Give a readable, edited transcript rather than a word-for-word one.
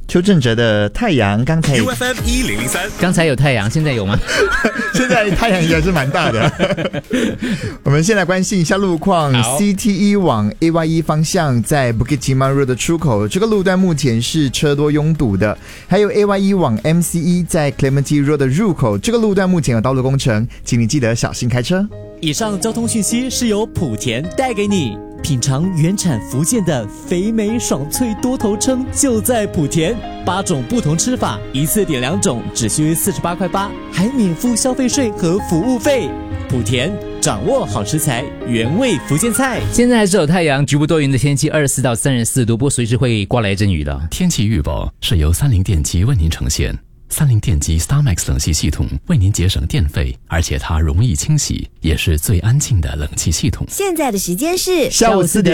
邱正哲的太阳，刚才 UFM 1003， 刚才有太阳，现在有吗？ 现在太阳也是蛮大的。我们先来关心一下路况。CTE 往 AYE 方向在 Bukit Timah Road 的出口，这个路段目前是车多拥堵的。还有 AYE 往 MCE 在 Clementi Road 的入口，这个路段目前有道路工程，请你记得小心开车。 以上交通讯息是由莆田带给你。品尝原产福建的肥美爽脆多头称就在莆田，8种不同吃法，一次点2种，只需48块8，还免付消费税和服务费。莆田掌握好食材，原味福建菜。 现在还是有太阳，局部多云的天气，24到34度，不过随时会刮来一阵雨的。 天气预报是由30电机为您呈现。30电机 StarMax 冷气系统为您节省电费，而且它容易清洗，也是最安静的冷气系统。 现在的时间是下午4点。